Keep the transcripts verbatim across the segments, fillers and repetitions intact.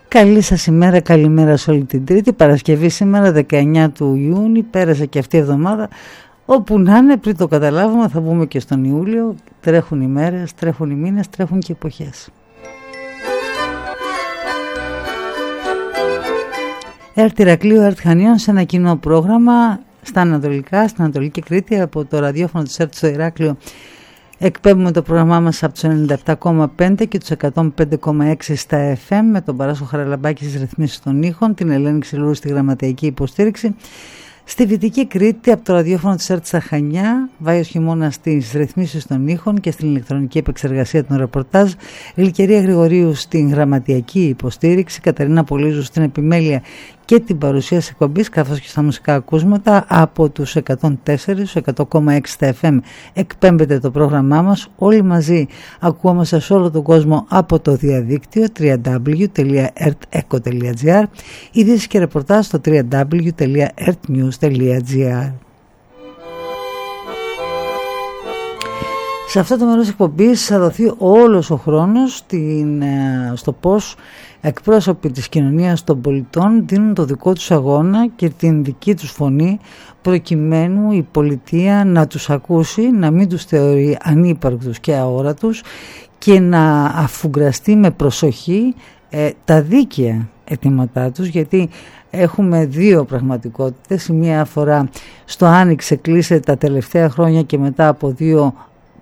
Καλή σας ημέρα, καλημέρα σε όλη την Τρίτη. Παρασκευή σήμερα, δεκαεννιά του Ιούνιου, πέρασε και αυτή η εβδομάδα. Όπου να είναι, πριν το καταλάβουμε, θα μπούμε και στον Ιούλιο. Τρέχουν οι μέρες, τρέχουν οι μήνες, τρέχουν και οι εποχές. ΕΡΤ Ηρακλείου, ΕΡΤ Χανίων, σε ένα κοινό πρόγραμμα στα Ανατολικά, στην Ανατολική Κρήτη, από το ραδιόφωνο της ΕΡΤ στο Ηράκλειο. Εκπέμπουμε το πρόγραμμά μας από τους ενενήντα επτά κόμμα πέντε και τους εκατόν πέντε κόμμα έξι στα εφ εμ, με τον Παράσο Χαραλαμπάκη στις ρυθμίσεις των ήχων, την Ελένη Ξυλούρη στη γραμματεϊκή υποστήριξη. Στη Δυτική Κρήτη, από το ραδιόφωνο της ΕΡΤ στα Χανιά, Βάιος Χειμώνας στις ρυθμίσεις των ήχων και στην ηλεκτρονική επεξεργασία των ρεπορτάζ, Γλυκερία Γρηγορίου στην γραμματειακή υποστήριξη, Καταρίνα Πολύζου στην επιμέλεια και την παρουσίαση εκπομπής, καθώς και στα μουσικά ακούσματα από τους εκατόν τέσσερα, τους εκατό κόμμα έξι στα εφ εμ εκπέμπεται το πρόγραμμά μας. Όλοι μαζί ακούμαστε σε όλο τον κόσμο από το διαδίκτυο double-u double-u double-u τελεία ερτ εκο τελεία τζι άρ, ειδήσεις και ρεπορτάζ στο double-u double-u double-u τελεία ερτ νιους τελεία τζι άρ. Σε αυτό το μέρος της εκπομπής θα δοθεί όλος ο χρόνος στην, στο πώς εκπρόσωποι της κοινωνίας των πολιτών δίνουν το δικό τους αγώνα και την δική τους φωνή, προκειμένου η πολιτεία να τους ακούσει, να μην τους θεωρεί ανύπαρκτους και αόρατους και να αφουγκραστεί με προσοχή ε, τα δίκαια αιτήματά τους, γιατί έχουμε δύο πραγματικότητες. Η μία αφορά στο Άνοιξε κλείσε τα τελευταία χρόνια και μετά από δύο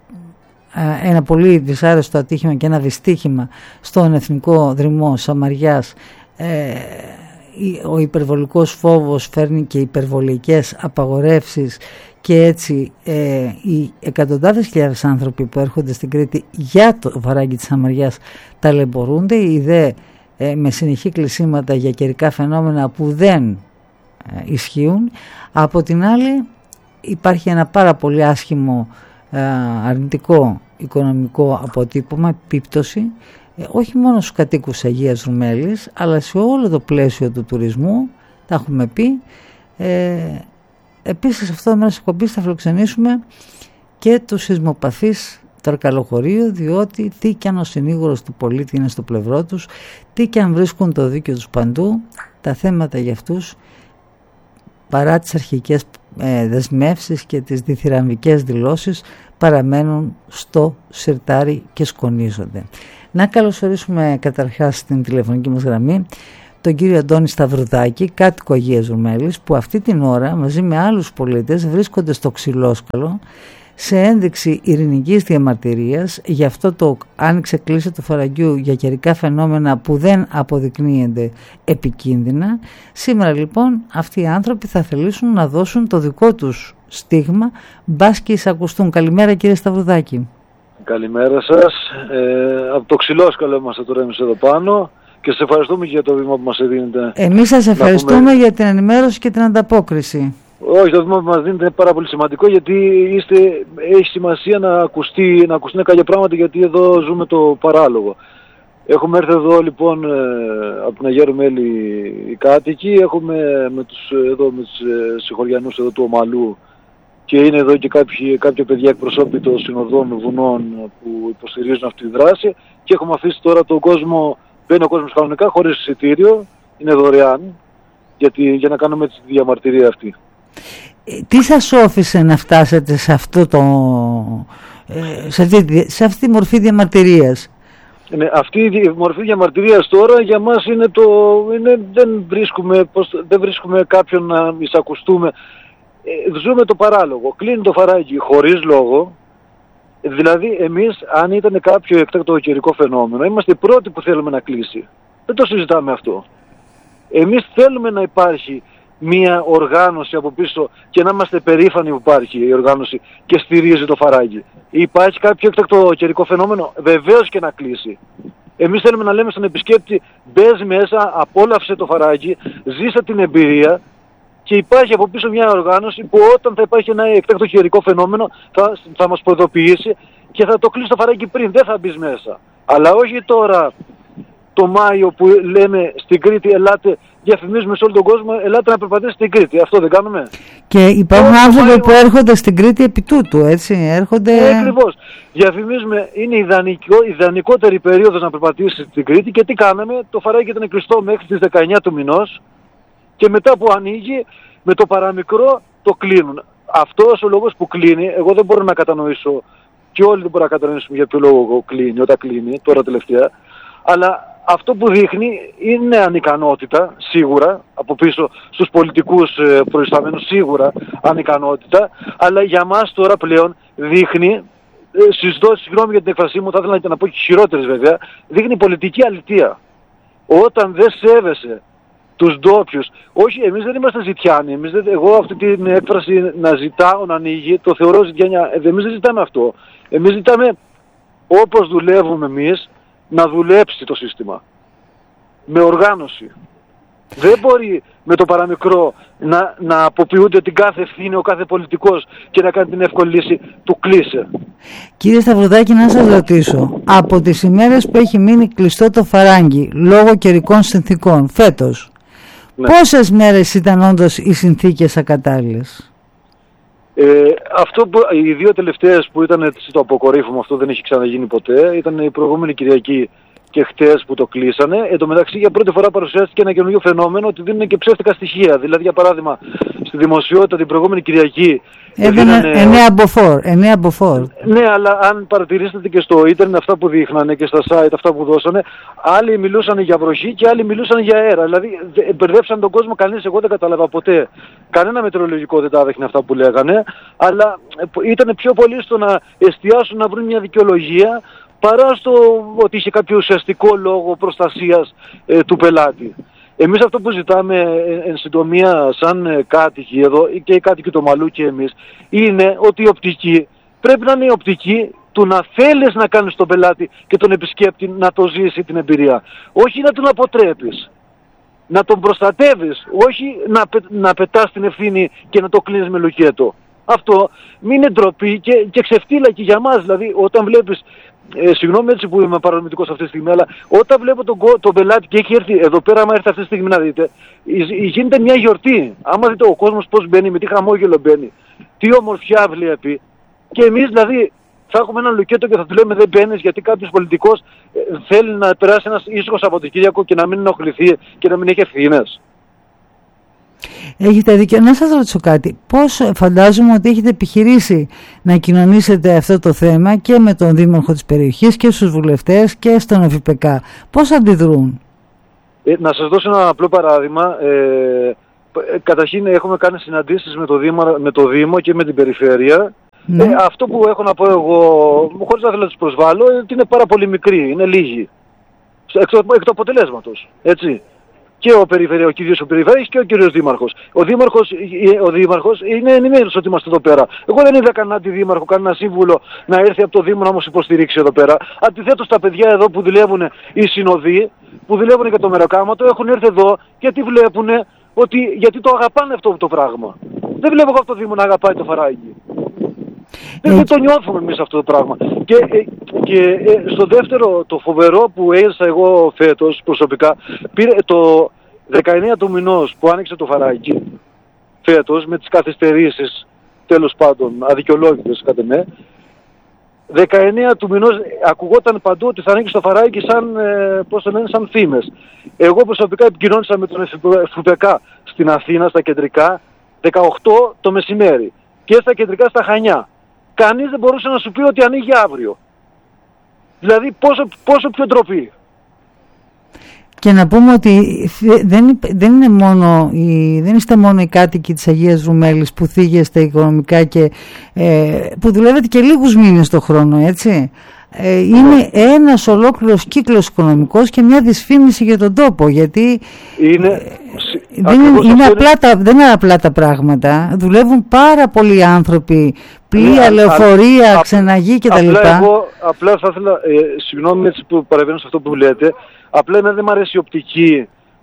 ένα πολύ δυσάρεστο ατύχημα και ένα δυστύχημα στον Εθνικό Δρυμό Σαμαριάς. Ε, ο υπερβολικός φόβος φέρνει και υπερβολικές απαγορεύσεις και έτσι ε, οι εκατοντάδες χιλιάδες άνθρωποι που έρχονται στην Κρήτη για το βαράγγι της Σαμαριάς ταλαιπωρούνται. Οι δε ε, με συνεχή κλεισίματα για καιρικά φαινόμενα που δεν ε, ισχύουν. Από την άλλη υπάρχει ένα πάρα πολύ άσχημο αρνητικό οικονομικό αποτύπωμα, επίπτωση, όχι μόνο στους κατοίκους Αγίας Ρουμέλης, αλλά σε όλο το πλαίσιο του τουρισμού, τα έχουμε πει. Ε, επίσης, αυτό το μέρος της εκπομπής θα φιλοξενήσουμε και τους σεισμοπαθείς του Αρκαλοχωρίου, διότι τι κι αν ο συνήγορος του πολίτη είναι στο πλευρό τους, τι κι αν βρίσκουν το δίκαιο τους παντού, τα θέματα για αυτούς, παρά τις αρχικές ε, δεσμεύσεις και τις διθυραμβικές δηλώσεις, παραμένουν στο σιρτάρι και σκονίζονται. Να καλωσορίσουμε καταρχάς στην τηλεφωνική μας γραμμή τον κύριο Αντώνη Σταυρουδάκη, κάτοικο Αγίας Ρουμέλης, που αυτή την ώρα μαζί με άλλους πολίτες βρίσκονται στο Ξυλόσκαλο σε ένδειξη ειρηνικής διαμαρτυρίας για αυτό το άνοιξε κλείσε του φαραγγιού για καιρικά φαινόμενα που δεν αποδεικνύονται επικίνδυνα. Σήμερα λοιπόν αυτοί οι άνθρωποι θα θελήσουν να δώσουν το δικό τους στίγμα, μπας και εισακουστούν. Καλημέρα κύριε Σταυρουδάκη. Καλημέρα σας. Ε, από το Ξυλόσκαλο είμαστε τώρα εμείς εδώ πάνω και σας ευχαριστούμε για το βήμα που μας δίνετε. Εμείς σας ευχαριστούμε πούμε... για την ενημέρωση και την ανταπόκριση. Όχι, το βήμα που μας δίνετε είναι πάρα πολύ σημαντικό, γιατί είστε, έχει σημασία να ακουστεί, να ακουστούν κάποια πράγματα, γιατί εδώ ζούμε το παράλογο. Έχουμε έρθει εδώ λοιπόν από την Αγία Ρουμέλη οι κάτοικοι, έχουμε με τους, εδώ, με τους συγχωριανούς εδώ του Ομαλού και είναι εδώ και κάποιοι, κάποια παιδιά εκπροσώποι των συνοδών βουνών που υποστηρίζουν αυτή τη δράση και έχουμε αφήσει τώρα τον κόσμο, μπαίνει ο κόσμος κανονικά χωρίς εισιτήριο, είναι δωρεάν γιατί, για να κάνουμε τη διαμαρτυρία αυτή. Τι σας όφησε να φτάσετε σε, αυτό το, σε, αυτή, σε αυτή τη μορφή διαμαρτυρίας? Ναι, αυτή η μορφή διαμαρτυρίας τώρα για μας είναι το... Είναι, δεν, βρίσκουμε, πώς, δεν βρίσκουμε κάποιον να εισακουστούμε. Ε, ζούμε το παράλογο. Κλείνει το φαράγγι χωρίς λόγο. Δηλαδή εμείς αν ήταν κάποιο εκτάκτο καιρικό φαινόμενο, είμαστε οι πρώτοι που θέλουμε να κλείσει. Δεν το συζητάμε αυτό. Εμείς θέλουμε να υπάρχει μία οργάνωση από πίσω και να είμαστε περήφανοι που υπάρχει η οργάνωση και στηρίζει το φαράγγι. Υπάρχει κάποιο έκτακτο καιρικό φαινόμενο, βεβαίως και να κλείσει. Εμείς θέλουμε να λέμε στον επισκέπτη, μπες μέσα, απόλαυσε το φαράγγι, ζήσε την εμπειρία και υπάρχει από πίσω μια οργάνωση που όταν θα υπάρχει ένα έκτακτο καιρικό φαινόμενο θα, θα μας προειδοποιήσει και θα το κλείσει το φαράγγι πριν, δεν θα μπεις μέσα. Αλλά όχι τώρα το Μάιο που λέμε στην Κρήτη, ελάτε διαφημίζουμε σε όλο τον κόσμο, ελάτε να περπατήσετε στην Κρήτη. Αυτό δεν κάνουμε? Και υπάρχουν άνθρωποι που έρχονται στην Κρήτη επί τούτου, έτσι, έρχονται... Ε, ακριβώς. Διαφημίζουμε, είναι ιδανικό, ιδανικότερη περίοδος να περπατήσει στην Κρήτη, και τι κάναμε? Το φαράγγι ήταν κλειστό μέχρι τις δεκαεννιά του μηνός, και μετά που ανοίγει, με το παραμικρό το κλείνουν. Αυτός ο λόγος που κλείνει, εγώ δεν μπορώ να κατανοήσω, και όλοι δεν μπορούν να κατανοήσουμε για ποιο λόγο κλείνει, όταν κλείνει, τώρα τελευταία, αλλά αυτό που δείχνει είναι ανικανότητα, σίγουρα, από πίσω στους πολιτικούς προϊσταμένους, σίγουρα ανικανότητα, αλλά για μας τώρα πλέον δείχνει, συζητώ, συγγνώμη για την εκφρασή μου, θα ήθελα να πω και χειρότερες βέβαια, δείχνει πολιτική αλητεία. Όταν δεν σέβεσαι τους ντόπιους, όχι, εμείς δεν είμαστε ζητιάνοι, εμείς δεν, εγώ αυτή την έκφραση να ζητάω να ανοίγει, το θεωρώ ζητιάνια, εμείς δεν ζητάμε αυτό. Εμείς ζητάμε, όπως δουλεύουμε εμείς, να δουλέψει το σύστημα. Με οργάνωση. Δεν μπορεί με το παραμικρό να, να αποποιούνται την κάθε ευθύνη ο κάθε πολιτικός και να κάνει την εύκολη λύση του κλείσε. Κύριε Σταυρουδάκη, να σας ρωτήσω, από τις ημέρες που έχει μείνει κλειστό το φαράγγι λόγω καιρικών συνθήκων φέτος, ναι, πόσες μέρες ήταν όντως οι συνθήκες ακατάλληλες? Ε, αυτό που, οι δύο τελευταίες που ήταν το αποκορύφωμα, αυτό δεν έχει ξαναγίνει ποτέ, ήταν η προηγούμενη Κυριακή και χτες που το κλείσανε. Εν τω μεταξύ, για πρώτη φορά παρουσιάστηκε ένα καινούργιο φαινόμενο, ότι δίνουν και ψεύτικα στοιχεία. Δηλαδή, για παράδειγμα, στη δημοσιότητα την προηγούμενη Κυριακή έδιναν εννέα μποφόρ. εννέα μποφόρ. Ναι, αλλά αν παρατηρήσετε και στο ίντερνετ αυτά που δείχνανε και στα site αυτά που δώσανε, άλλοι μιλούσαν για βροχή και άλλοι μιλούσαν για αέρα. Δηλαδή, μπερδέψαν τον κόσμο, κανείς, εγώ δεν κατάλαβα ποτέ. Κανένα μετεωρολογικό δεν τα έδειχνε αυτά που λέγανε, αλλά ήταν πιο πολύ στο να εστιάσουν να βρουν μια δικαιολογία, παρά στο ότι είχε κάποιο ουσιαστικό λόγο προστασίας ε, του πελάτη. Εμείς αυτό που ζητάμε ε, εν συντομία σαν ε, κάτοικοι εδώ, και οι κάτοικοι του Ομαλού και εμείς, είναι ότι η οπτική πρέπει να είναι η οπτική του να θέλεις να κάνεις τον πελάτη και τον επισκέπτη να το ζήσει την εμπειρία. Όχι να τον αποτρέπεις. Να τον προστατεύεις, όχι να, πε, να πετάς την ευθύνη και να το κλείνεις με λουκέτο. Αυτό μην είναι ντροπή και, και ξεφτύλακι για μας. Δηλαδή, όταν βλέπεις, ε, συγγνώμη έτσι που είμαι παρορμητικός αυτή τη στιγμή, αλλά όταν βλέπω τον, τον πελάτη και έχει έρθει εδώ πέρα, άμα έρθει αυτή τη στιγμή να δείτε, γίνεται μια γιορτή. Άμα δείτε ο κόσμος πώς μπαίνει, με τι χαμόγελο μπαίνει, τι ομορφιά βλέπει, και εμείς δηλαδή θα έχουμε ένα λουκέτο και θα του λέμε δεν μπαίνεις, γιατί κάποιος πολιτικός ε, θέλει να περάσει ένας ήσυχος Σαββατοκύριακο και να μην ενοχληθεί και να μην έχει ευθύνες. Έχετε δίκιο. Να σας ρωτήσω κάτι. Πώς, φαντάζομαι ότι έχετε επιχειρήσει να κοινωνήσετε αυτό το θέμα και με τον δήμαρχο της περιοχής και στους βουλευτές και στον ΕΦΠΚ. Πώς αντιδρούν? Ε, να σας δώσω ένα απλό παράδειγμα. Ε, καταρχήν έχουμε κάνει συναντήσεις με το, Δήμα, με το Δήμο και με την Περιφέρεια. Ναι. Ε, αυτό που έχω να πω εγώ, χωρίς να θέλω να τους προσβάλλω, είναι ότι είναι πάρα πολύ μικρή, είναι λίγη. Εκ του, εκ του αποτελέσματος. Έτσι. Και ο Περιφερειακός, ο κύριος ο Περιφέρειας και ο κύριος Δήμαρχος. Ο Δήμαρχος, ο Δήμαρχος είναι ενημέρος ότι είμαστε εδώ πέρα. Εγώ δεν είδα κανένα αντιδήμαρχο, κανένα σύμβουλο να έρθει από το Δήμο να μας υποστηρίξει εδώ πέρα. Αντιθέτως, τα παιδιά εδώ που δουλεύουν, οι συνοδοί, που δουλεύουν για το μεροκάματο, έχουν έρθει εδώ γιατί βλέπουν ότι, γιατί το αγαπάνε αυτό το πράγμα. Δεν βλέπω εγώ από το Δήμο να αγαπάει το φαράγγι. Ε, δεν το νιώθουμε εμείς αυτό το πράγμα. Και, και ε, στο δεύτερο, το φοβερό που έζησα εγώ φέτος προσωπικά, πήρε το δεκαεννέα του μηνός που άνοιξε το φαράγγι φέτος, με τις καθυστερήσεις τέλος πάντων αδικαιολόγητες κατά με, δεκαεννέα του μηνός ακουγόταν παντού ότι θα ανοίξει το φαράγγι σαν, ε, πώς το λένε, σαν φήμες. Εγώ προσωπικά επικοινώνησα με τον ΕΦΠΚ στην Αθήνα, στα κεντρικά, δεκαοκτώ το μεσημέρι, και στα κεντρικά στα Χανιά. Κανείς δεν μπορούσε να σου πει ότι ανοίγει αύριο. Δηλαδή πόσο, πόσο πιο ντροπή. Και να πούμε ότι δεν, δεν, είναι μόνο οι, δεν είστε μόνο οι κάτοικοι της Αγίας Ρουμέλης που θίγεστε οικονομικά και ε, που δουλεύετε και λίγους μήνες το χρόνο, έτσι. Ε, είναι ένας ολόκληρος κύκλος οικονομικός και μια δυσφήμιση για τον τόπο, γιατί είναι, ε, δεν, είναι, είναι απλά τα, δεν είναι απλά τα πράγματα. Δουλεύουν πάρα πολλοί άνθρωποι, πλοία, λεωφορεία, ξεναγή κτλ. Απλά, εγώ, απλά θα ήθελα, ε, συγγνώμη έτσι που παραβαίνω σε αυτό που λέτε, απλά εμένα δεν μου αρέσει η οπτική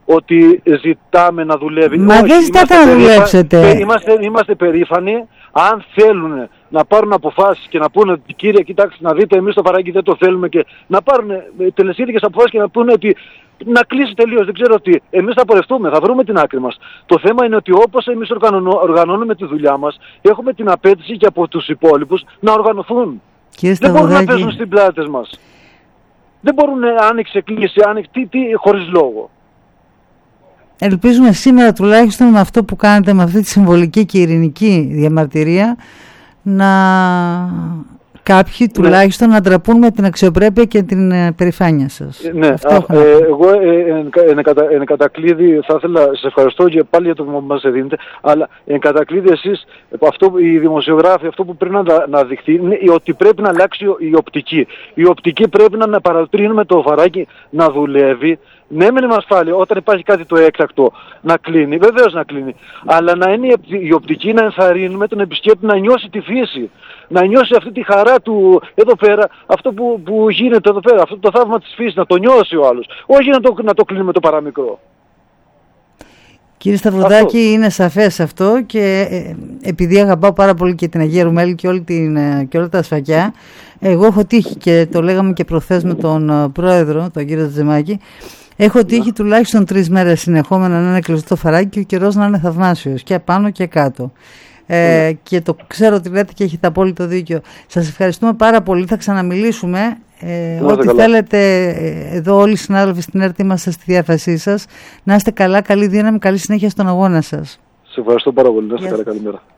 ότι ζητάμε να δουλεύει. Μα όχι, δεν ζητάτε να δουλέψετε. Είμαστε, είμαστε περήφανοι αν θέλουν να πάρουν αποφάσεις και να πούνε ότι κύριε, κοιτάξτε να δείτε, εμείς το Φαράγγι δεν το θέλουμε, και να πάρουν τελεσίδικες αποφάσεις και να πούνε ότι να κλείσει τελείως, δεν ξέρω τι. Εμείς θα πορευτούμε, θα βρούμε την άκρη μας. Το θέμα είναι ότι όπως εμείς οργανώνουμε τη δουλειά μας, έχουμε την απέτηση και από τους υπόλοιπους να οργανωθούν. Κύριε δεν μπορούν να παίζουν στις πλάτες μας. Δεν μπορούν να άνοιξε, κλείσει, άνοιξε, τι, τι, χωρίς λόγο. Ελπίζουμε σήμερα τουλάχιστον με αυτό που κάνετε, με αυτή τη συμβολική και ειρηνική διαμαρτυρία, να κάποιοι τουλάχιστον ναι. να ντραπούν με την αξιοπρέπεια και την ε, περηφάνεια σας. Ναι, α, ε, εγώ ε, εν, εν, κατα, εν κατακλείδη θα ήθελα, σας ευχαριστώ και πάλι για το που μας δίνετε, αλλά εν κατακλείδη εσείς, αυτό, οι δημοσιογράφοι, αυτό που πρέπει να, να δειχθεί είναι ότι πρέπει να αλλάξει η οπτική. Η οπτική πρέπει να, να παρατρύνουμε το Φαράγγι να δουλεύει. Ναι, με ασφάλεια, όταν υπάρχει κάτι το έκτακτο να κλείνει, βεβαίως να κλείνει. Αλλά να είναι η οπτική να ενθαρρύνουμε τον επισκέπτη να νιώσει τη φύση. Να νιώσει αυτή τη χαρά του εδώ πέρα, αυτό που, που γίνεται εδώ πέρα, αυτό το θαύμα της φύσης, να το νιώσει ο άλλος. Όχι να το, να το κλείνουμε το παραμικρό. Κύριε Σταυρουδάκη, αυτό είναι σαφές αυτό, και ε, επειδή αγαπάω πάρα πολύ και την Αγία Ρουμέλη και, όλη την, ε, και όλα τα σφακιά, εγώ έχω τύχει, και το λέγαμε και προχθές με τον ε, πρόεδρο, τον κύριο Τζεμάκη, έχω τύχει yeah. τουλάχιστον τρεις μέρες συνεχόμενα να είναι κλειστό το Φαράγγι και ο καιρός να είναι θαυμάσιος και πάνω και κάτω. Ε, yeah. Και το ξέρω ότι λέτε και έχετε απόλυτο δίκιο. Σας ευχαριστούμε πάρα πολύ. Θα ξαναμιλήσουμε. Ε, ό,τι καλά. θέλετε, εδώ όλοι οι συνάδελφοι στην ΕΡΤ είμαστε στη διάθεσή σας. Να είστε καλά, καλή δύναμη, καλή συνέχεια στον αγώνα σας. Σε ευχαριστώ πάρα πολύ. Να είστε καλά, καλημέρα.